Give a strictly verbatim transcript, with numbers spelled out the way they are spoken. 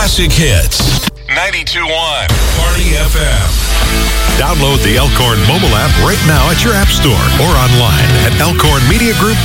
classic hits. ninety-two point one Party F M. Download the Elkhorn mobile app right now at your app store or online at elkhorn media group